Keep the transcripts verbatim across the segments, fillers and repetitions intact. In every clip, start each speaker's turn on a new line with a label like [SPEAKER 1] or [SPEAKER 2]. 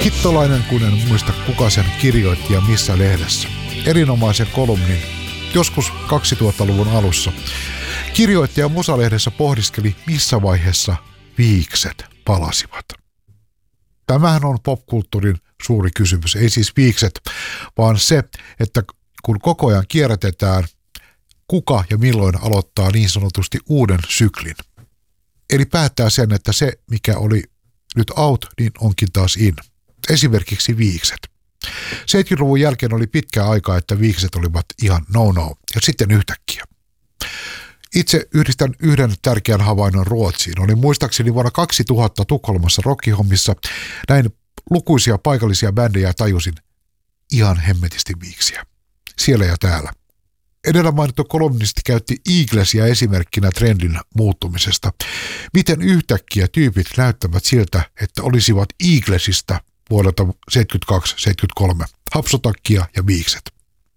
[SPEAKER 1] Hittolainen, kun en muista kuka sen kirjoitti ja missä lehdessä. Erinomaisen kolumnin joskus kaksituhattaluvun alussa. Kirjoittaja Musalehdessä pohdiskeli, missä vaiheessa viikset palasivat. Tämähän on popkulttuurin suuri kysymys. Ei siis viikset, vaan se, että kun koko ajan kierrätetään, kuka ja milloin aloittaa niin sanotusti uuden syklin. Eli päättää sen, että se, mikä oli nyt out, niin onkin taas in. Esimerkiksi viikset. seitsemänkymmentäluvun jälkeen oli pitkä aika, että viikset olivat ihan no-no, ja sitten yhtäkkiä. Itse yhdistän yhden tärkeän havainnon Ruotsiin. Oli muistaakseni vuonna kaksituhatta Tukholmassa rockihommissa. Näin lukuisia paikallisia bändejä tajusin ihan hemmetisti viiksiä. Siellä ja täällä. Edellä mainittu kolumnisti käytti Eaglesia esimerkkinä trendin muuttumisesta. Miten yhtäkkiä tyypit näyttävät siltä, että olisivat Eaglesista vuodelta seitsemänkymmentäkaksi seitsemänkymmentäkolme. Hapsotakkia ja viikset.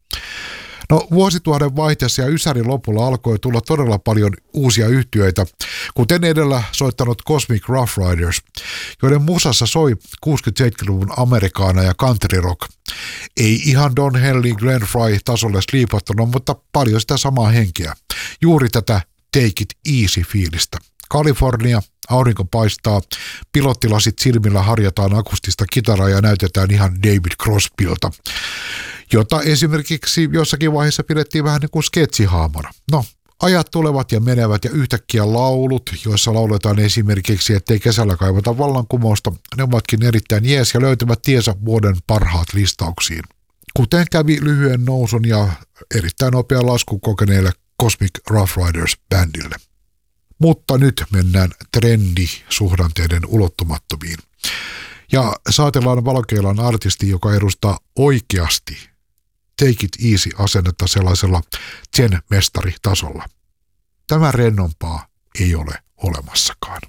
[SPEAKER 1] No vuosituhannen vaihteessa ja ysärin lopulla alkoi tulla todella paljon uusia yhtyeitä, kuten edellä soittanut Cosmic Rough Riders, joiden musassa soi kuusikymmentä-seitsemänkymmentäluvun amerikaana ja country rock. Ei ihan Don Henley, Glenn Fry tasolle sliipattuna, mutta paljon sitä samaa henkeä. Juuri tätä take it easy fiilistä. Kalifornia, aurinko paistaa, pilottilasit silmillä harjataan akustista kitaraa ja näytetään ihan David Crosbylta, jota esimerkiksi jossakin vaiheessa pidettiin vähän niin kuin sketsihaamona. No, ajat tulevat ja menevät ja yhtäkkiä laulut, joissa lauletaan esimerkiksi, ettei kesällä kaivata vallankumousta, ne ovatkin erittäin jees ja löytävät tiensä vuoden parhaat listauksiin. Kuten kävi lyhyen nousun ja erittäin nopean laskun kokeneelle Cosmic Rough Riders-bändille. Mutta nyt mennään trendisuhdanteiden ulottumattomiin. Ja saatellaan valokeilan artisti, joka edustaa oikeasti take it easy -asennetta sellaisella zen-mestaritasolla. Tämä rennompaa ei ole olemassakaan.